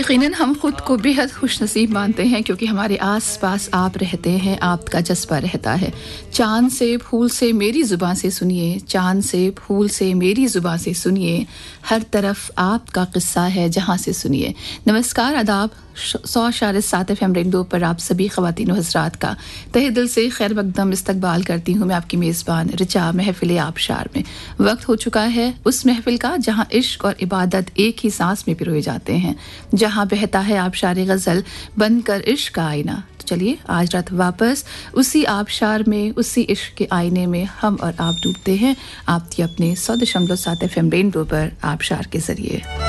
यकीनन हम खुद को बेहद खुशनसीब मानते हैं क्योंकि हमारे आस-पास आप रहते हैं, आपका जज्बा रहता है। चाँद से फूल से मेरी ज़ुबान से सुनिए, चाँद से फूल से मेरी ज़ुबान से सुनिए, हर तरफ आपका किस्सा है जहाँ से सुनिए। नमस्कार, आदाब, 100.7 FM रेनबो पर आप सभी ख़वातीन व हज़रात का तहे दिल से खैर मक़दम इस्तकबाल करती हूँ। मैं आपकी मेज़बान रिचा महफ़िल आबशार में। वक्त हो चुका है उस महफ़िल का जहाँ इश्क और इबादत एक ही सांस में पिरोए जाते हैं, जहाँ बहता है आबशार गज़ल बनकर इश्क का आईना। तो चलिए आज रात वापस उसी आबशार में, उसी इश्क के आईने में हम और आप डूबते हैं, आपकी अपने 100.7 FM रेनबो पर आबशार के ज़रिए।